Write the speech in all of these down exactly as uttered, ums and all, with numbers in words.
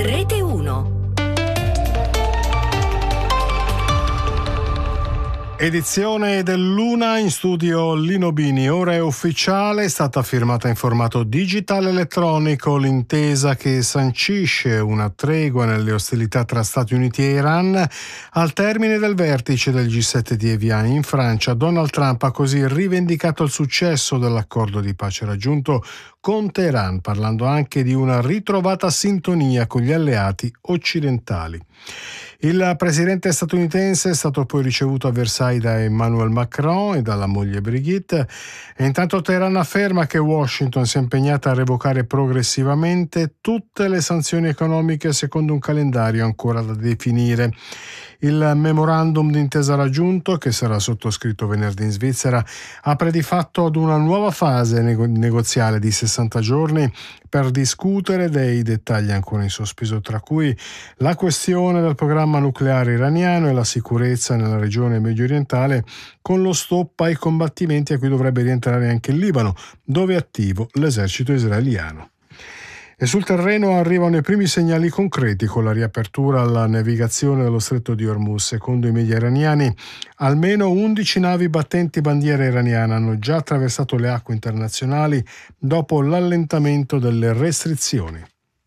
Rete uno. Edizione dell'una, in studio Lino Bini. Ora è ufficiale, è stata firmata in formato digitale elettronico l'intesa che sancisce una tregua nelle ostilità tra Stati Uniti e Iran. Al termine del vertice del G sette di Evian in Francia, Donald Trump ha così rivendicato il successo dell'accordo di pace raggiunto con Teheran, parlando anche di una ritrovata sintonia con gli alleati occidentali. Il presidente statunitense è stato poi ricevuto a Versailles da Emmanuel Macron e dalla moglie Brigitte, e intanto Teheran afferma che Washington si è impegnata a revocare progressivamente tutte le sanzioni economiche secondo un calendario ancora da definire. Il memorandum d'intesa raggiunto, che sarà sottoscritto venerdì in Svizzera, apre di fatto ad una nuova fase nego- negoziale di sessanta giorni per discutere dei dettagli ancora in sospeso, tra cui la questione del programma nucleare iraniano e la sicurezza nella regione mediorientale, con lo stop ai combattimenti a cui dovrebbe rientrare anche il Libano, dove è attivo l'esercito israeliano. E sul terreno arrivano i primi segnali concreti con la riapertura alla navigazione dello stretto di Hormuz. Secondo i media iraniani, almeno undici navi battenti bandiera iraniana hanno già attraversato le acque internazionali dopo l'allentamento delle restrizioni.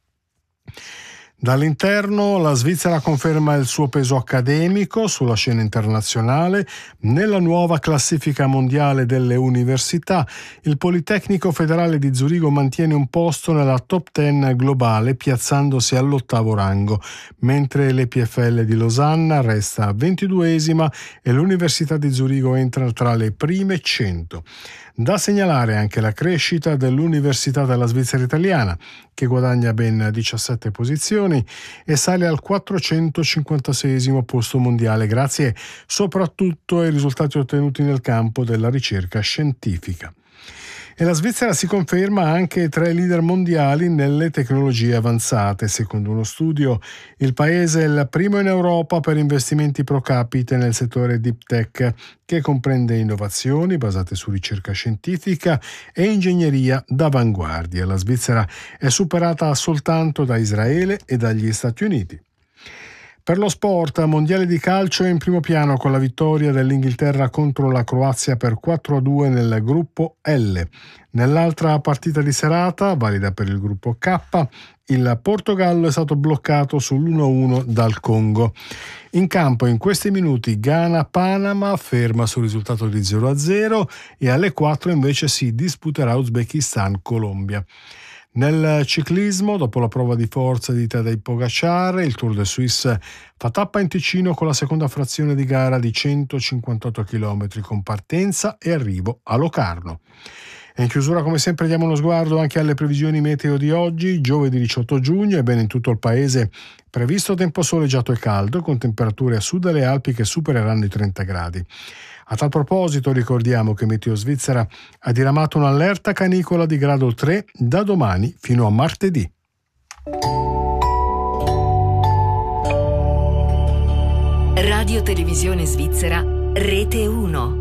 Dall'interno, la Svizzera conferma il suo peso accademico sulla scena internazionale. Nella nuova classifica mondiale delle università, il Politecnico Federale di Zurigo mantiene un posto nella top dieci globale, piazzandosi all'ottavo rango, mentre l'E P F L di Losanna resta ventiduesima e l'Università di Zurigo entra tra le prime cento. Da segnalare anche la crescita dell'Università della Svizzera Italiana, che guadagna ben diciassette posizioni e sale al quattrocentocinquantaseiesimo posto mondiale, grazie soprattutto ai risultati ottenuti nel campo della ricerca scientifica. E la Svizzera si conferma anche tra i leader mondiali nelle tecnologie avanzate. Secondo uno studio, il paese è il primo in Europa per investimenti pro capite nel settore deep tech, che comprende innovazioni basate su ricerca scientifica e ingegneria d'avanguardia. La Svizzera è superata soltanto da Israele e dagli Stati Uniti. Per lo sport, mondiale di calcio è in primo piano con la vittoria dell'Inghilterra contro la Croazia per quattro a due nel gruppo L. Nell'altra partita di serata, valida per il gruppo K, il Portogallo è stato bloccato sull'uno a uno dal Congo. In campo in questi minuti Ghana-Panama ferma sul risultato di zero a zero e alle quattro invece si disputerà Uzbekistan-Colombia. Nel ciclismo, dopo la prova di forza di Tadej Pogacar, il Tour de Suisse fa tappa in Ticino con la seconda frazione di gara di centocinquantotto chilometri con partenza e arrivo a Locarno. E in chiusura, come sempre, diamo uno sguardo anche alle previsioni meteo di oggi. Giovedì diciotto giugno, ebbene in tutto il paese previsto tempo soleggiato e caldo, con temperature a sud delle Alpi che supereranno i trenta gradi. A tal proposito ricordiamo che Meteo Svizzera ha diramato un'allerta canicola di grado tre da domani fino a martedì. Radio Televisione Svizzera, Rete uno.